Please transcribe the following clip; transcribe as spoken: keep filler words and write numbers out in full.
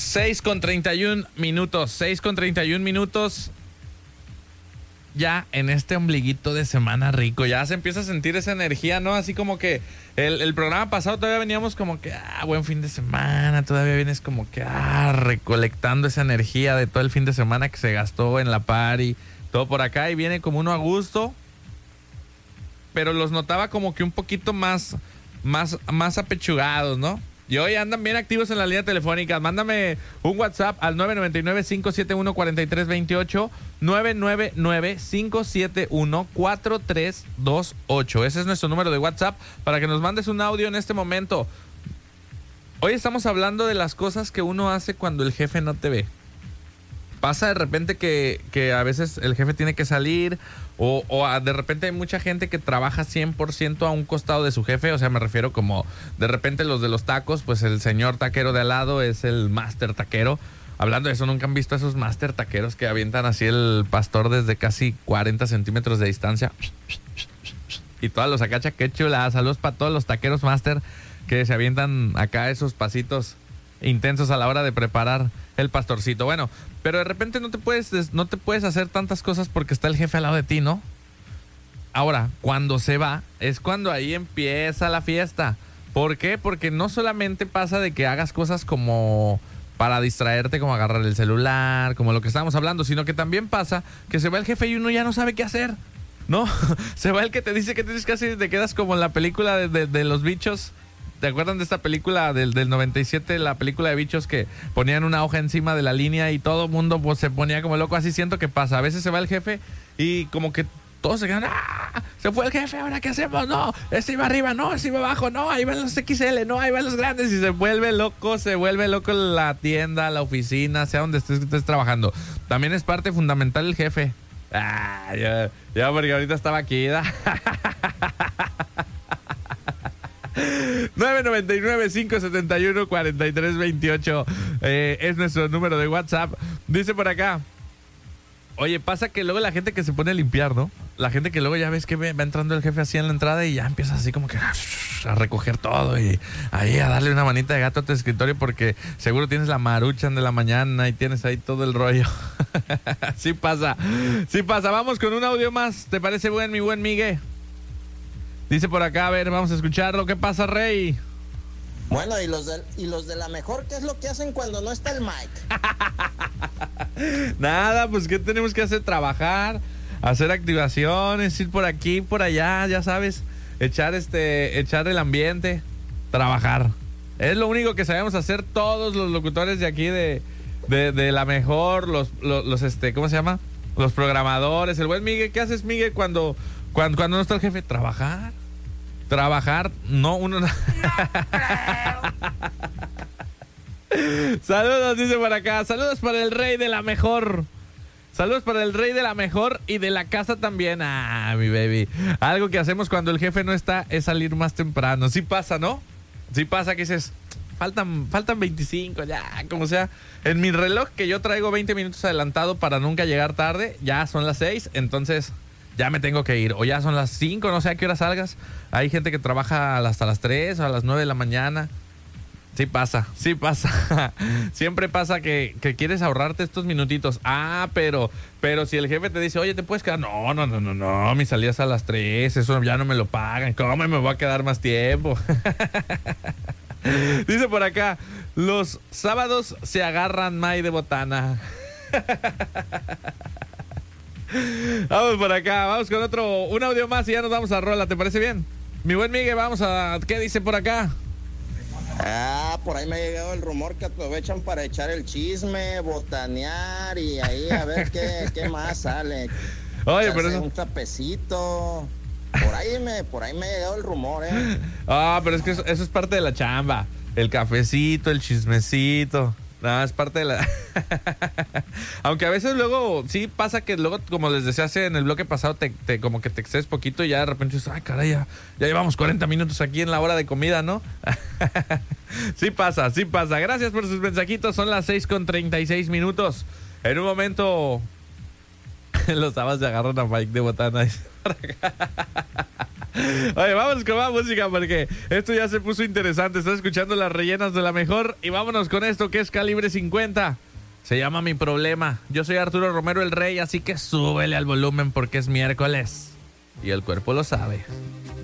seis con treinta y un minutos, seis con treinta y un minutos. Ya en este ombliguito de semana rico, ya se empieza a sentir esa energía, ¿no? Así como que el, el programa pasado todavía veníamos como que, ah, buen fin de semana, todavía vienes como que, ah, recolectando esa energía de todo el fin de semana que se gastó en la party, todo por acá, y viene como uno a gusto, pero los notaba como que un poquito más, más, más apechugados, ¿no? Y hoy andan bien activos en la línea telefónica. Mándame un WhatsApp al nueve nueve nueve, cinco siete uno, cuatro tres dos ocho, nueve nueve nueve, cinco siete uno, cuatro tres dos ocho. Ese es nuestro número de WhatsApp para que nos mandes un audio en este momento. Hoy estamos hablando de las cosas que uno hace cuando el jefe no te ve. Pasa de repente que, que a veces el jefe tiene que salir o, o a, de repente hay mucha gente que trabaja cien por ciento a un costado de su jefe. O sea, me refiero como de repente los de los tacos, pues el señor taquero de al lado es el máster taquero. Hablando de eso, ¿nunca han visto esos máster taqueros que avientan así el pastor desde casi cuarenta centímetros de distancia? Y todas los acacha, qué chula. Saludos para todos los taqueros máster que se avientan acá esos pasitos intensos a la hora de preparar el pastorcito. Bueno, pero de repente no te puedes no te puedes hacer tantas cosas porque está el jefe al lado de ti, ¿no? Ahora, cuando se va, es cuando ahí empieza la fiesta. ¿Por qué? Porque no solamente pasa de que hagas cosas como para distraerte, como agarrar el celular, como lo que estábamos hablando, sino que también pasa que se va el jefe y uno ya no sabe qué hacer, ¿no? Se va el que te dice qué tienes que hacer y te quedas como en la película de, de, de los bichos. ¿Te acuerdan de esta película del, del noventa y siete, la película de bichos que ponían una hoja encima de la línea y todo el mundo pues, se ponía como loco? Así siento que pasa. A veces se va el jefe y como que todos se quedan, ¡ah! Se fue el jefe, ¿ahora qué hacemos? No, este iba arriba, no, este iba abajo, no, ahí van los equis ele, no, ahí van los grandes. Y se vuelve loco, se vuelve loco la tienda, la oficina, sea donde estés, estés trabajando. También es parte fundamental el jefe. Ah, ya, ya porque ahorita estaba aquí, ¿da? nueve nueve nueve, cinco siete uno, cuatro tres dos ocho eh, es nuestro número de WhatsApp. Dice por acá, oye, pasa que luego la gente que se pone a limpiar, ¿no? La gente que luego ya ves que va entrando el jefe así en la entrada y ya empieza así como que a recoger todo y ahí a darle una manita de gato a tu escritorio porque seguro tienes la maruchan de la mañana y tienes ahí todo el rollo. Sí pasa, sí pasa. Vamos con un audio más. ¿Te parece buen, mi buen Miguel? Dice por acá, a ver, vamos a escucharlo. ¿Qué pasa, Rey? Bueno, y los de, y los de la mejor, ¿qué es lo que hacen cuando no está el Mike? Nada, pues ¿qué tenemos que hacer? Trabajar, hacer activaciones, ir por aquí, por allá, ya sabes, echar este, echar el ambiente, trabajar. Es lo único que sabemos hacer todos los locutores de aquí de, de, de la mejor, los, los, los, este, ¿cómo se llama? Los programadores, el buen Miguel. ¿Qué haces, Miguel, cuando, cuando, cuando no está el jefe? Trabajar. Trabajar, no uno. No Saludos, dice por acá. Saludos para el rey de la mejor. Saludos para el rey de la mejor y de la casa también. Ah, mi baby. Algo que hacemos cuando el jefe no está es salir más temprano. Sí pasa, ¿no? Sí pasa que dices, faltan, faltan veinticinco, ya, como sea. En mi reloj que yo traigo veinte minutos adelantado para nunca llegar tarde, ya son las seis, entonces ya me tengo que ir. O ya son las cinco, no sé a qué hora salgas. Hay gente que trabaja hasta las tres o a las nueve de la mañana. Sí pasa, sí pasa. Siempre pasa que, que quieres ahorrarte estos minutitos. Ah, pero, pero si el jefe te dice, oye, ¿te puedes quedar? No, no, no, no, no, mis salidas a las tres, eso ya no me lo pagan. ¿Cómo me voy a quedar más tiempo? Dice por acá, los sábados se agarran May de botana. Vamos por acá, vamos con otro, un audio más y ya nos vamos a rola, ¿te parece bien? Mi buen Miguel, vamos a, ¿qué dice por acá? Ah, por ahí me ha llegado el rumor que aprovechan para echar el chisme, botanear y ahí a ver qué, qué más sale. Oye, pero eso... un tapecito. Por ahí me, por ahí me ha llegado el rumor, eh. Ah, pero es que eso, eso es parte de la chamba. El cafecito, el chismecito. No, es parte de la... Aunque a veces luego sí pasa que luego, como les decía hace en el bloque pasado, te, te como que te excedes poquito y ya de repente dices, ay, caray, ya, ya llevamos cuarenta minutos aquí en la hora de comida, ¿no? Sí pasa, sí pasa. Gracias por sus mensajitos. Son las seis con treinta y seis minutos. En un momento... Los sábados se agarran a Mike de botana. Oye, vamos con más música porque esto ya se puso interesante. Estás escuchando las rellenas de la mejor y vámonos con esto que es Calibre cincuenta. Se llama Mi Problema. Yo soy Arturo Romero el Rey, así que súbele al volumen porque es miércoles y el cuerpo lo sabe.